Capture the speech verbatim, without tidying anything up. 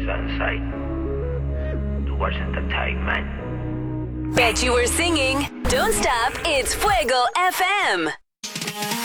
Sunside towards entertainment. Bet you were singing. Don't stop, it's Fuego F M.